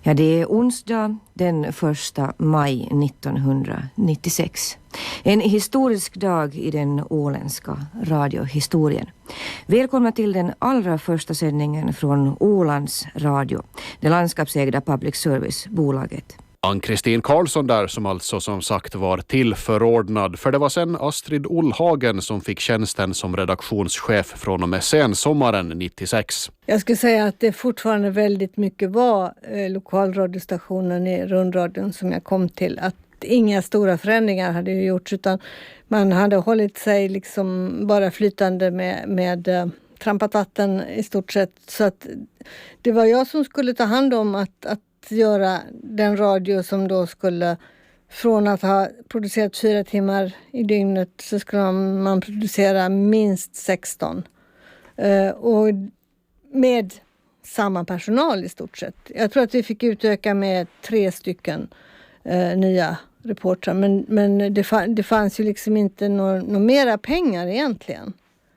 Ja, det är onsdag den 1 maj 1996. En historisk dag i den åländska radiohistorien. Välkomna till den allra första sändningen från Ålands Radio, det landskapsägda public service-bolaget. Ann-Kristin Karlsson där som alltså som sagt var tillförordnad, för det var sen Astrid Ullhagen som fick tjänsten som redaktionschef från och med sensommaren 96. Jag skulle säga att det fortfarande väldigt mycket var lokalradiostationen i rundradion som jag kom till. Att inga stora förändringar hade gjorts, utan man hade hållit sig liksom bara flytande med trampat vatten i stort sett. Så att det var jag som skulle ta hand om att göra den radio som då skulle, från att ha producerat 4 timmar i dygnet så skulle man producera minst 16. Och med samma personal i stort sett. Jag tror att vi fick utöka med 3 nya reportrar. Men det fanns ju liksom inte några mera pengar egentligen.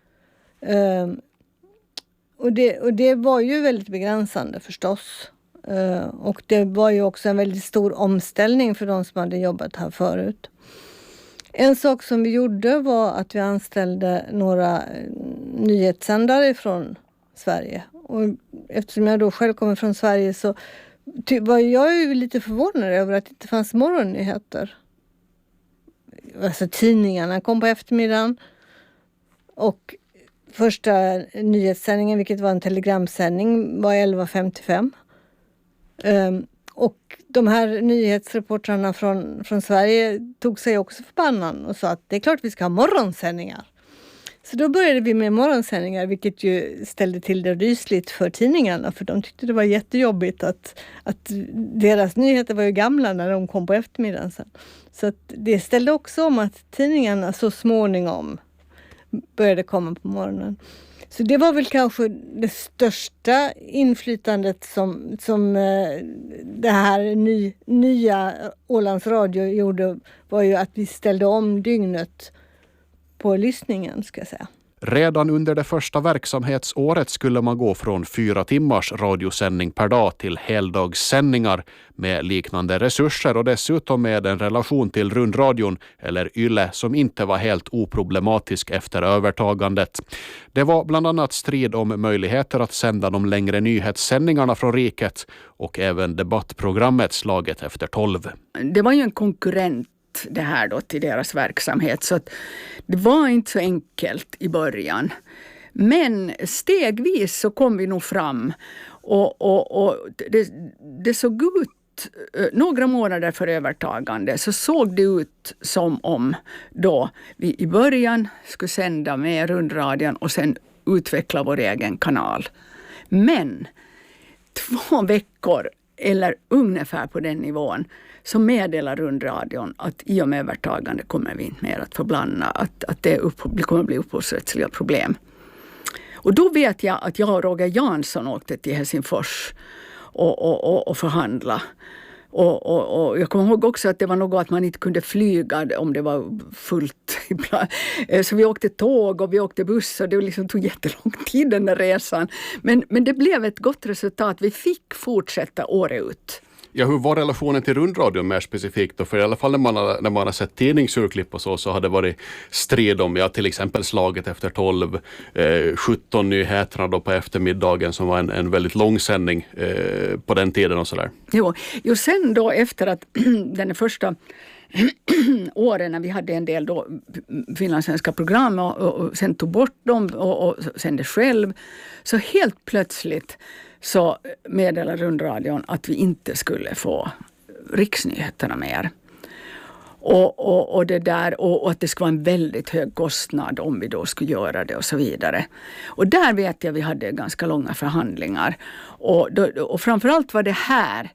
Och det var ju väldigt begränsande förstås. Och det var ju också en väldigt stor omställning för de som hade jobbat här förut. En sak som vi gjorde var att vi anställde några nyhetssändare från Sverige. Och eftersom jag då själv kommer från Sverige så var jag ju lite förvånad över att det inte fanns morgonnyheter. Alltså tidningarna kom på eftermiddagen och första nyhetssändningen, vilket var en telegramsändning, var 11.55. Och de här nyhetsreportrarna från Sverige tog sig också förbannan och sa att det är klart vi ska ha morgonsändningar. Så då började vi med morgonsändningar, vilket ju ställde till det rysligt för tidningarna, för de tyckte det var jättejobbigt att deras nyheter var ju gamla när de kom på eftermiddagen sen. Så att det ställde också om att tidningarna så småningom började komma på morgonen. Så det var väl kanske det största inflytandet som det här nya Ålands Radio gjorde, var ju att vi ställde om dygnet på lyssningen, ska jag säga. Redan under det första verksamhetsåret skulle man gå från 4 timmars radiosändning per dag till heldagssändningar med liknande resurser och dessutom med en relation till rundradion eller YLE som inte var helt oproblematisk efter övertagandet. Det var bland annat strid om möjligheter att sända de längre nyhetssändningarna från riket och även debattprogrammet Slaget efter 12. Det var ju en konkurrent det här då till deras verksamhet, så att det var inte så enkelt i början. Men stegvis så kom vi nog fram och det såg ut, några månader för övertagande så såg det ut som om då vi i början skulle sända med rundradion och sen utveckla vår egen kanal. Men 2 veckor eller ungefär på den nivån så meddelar rundradion att i och med övertagande kommer vi inte mer att förblanda, att det kommer att bli upphovsrättsliga problem. Och då vet jag att jag och Roger Jansson åkte till Helsingfors och förhandla. Och jag kommer ihåg också att det var något att man inte kunde flyga om det var fullt. Så vi åkte tåg och vi åkte buss och det liksom tog jättelång tid den där resan. Men det blev ett gott resultat. Vi fick fortsätta året ut. Ja, hur var relationen till rundradion mer specifikt då? För i alla fall när man har sett tidningsurklipp och så har det varit strid om till exempel Slaget efter 12, 17 nyheterna då på eftermiddagen som var en väldigt lång sändning på den tiden och sådär. Jo, sen då efter att den första åren när vi hade en del då finlandssvenska program och sen tog bort dem och sände själv, så helt plötsligt så meddelade rundradion att vi inte skulle få riksnyheterna mer. Och det där, och att det skulle vara en väldigt hög kostnad om vi då skulle göra det och så vidare. Och där vet jag vi hade ganska långa förhandlingar. Och framförallt var det här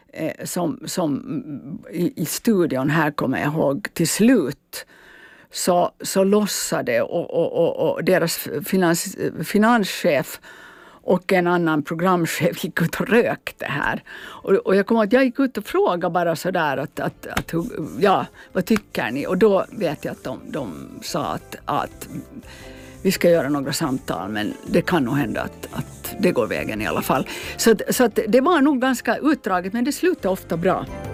som i studion här kommer jag ihåg till slut så lossade och deras finanschef och en annan programchef gick ut och rökte här. Och jag kommer att jag gick ut och frågade bara sådär att vad tycker ni? Och då vet jag att de sa att vi ska göra några samtal, men det kan nog hända att det går vägen i alla fall. Så att det var nog ganska utdraget, men det slutade ofta bra.